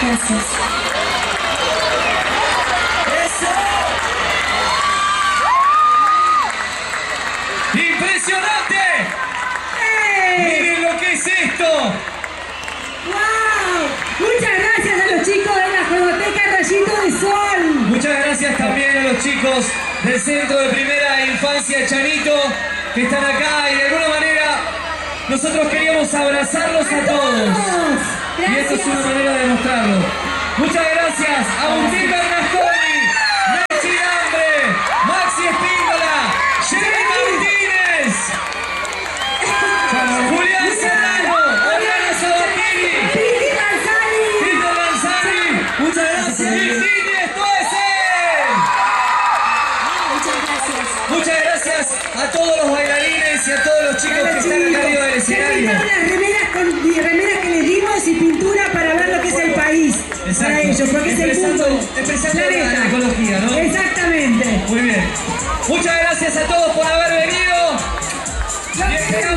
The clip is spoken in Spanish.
gracias. ¡Eso! ¡Impresionante! ¡Miren lo que es esto! ¡Wow! Muchas gracias a los chicos de la Juegoteca Rayito de Sol. Muchas gracias también a los chicos del Centro de Primera Infancia Chanito que están acá y de alguna manera nosotros queríamos abrazarlos a todos. Y esta es una manera de mostrarlo. Muchas gracias a Agustín Bernasconi, Mechi Hambre, Maxi Espíndola, Jerry Martínez, Julián Serrano, Oriana Sabatini, Tito Lanzani, muchas gracias. Virginia Stoessel. Muchas gracias a todos los bailarines y a todos los chicos que están acá arriba del escenario. Las remeras que les dimos y pintura para ver lo que es el país. Exacto. Para ellos, porque es el mundo. Expresando la ecología, ¿no? Exactamente. Muy bien. Muchas gracias a todos por haber venido.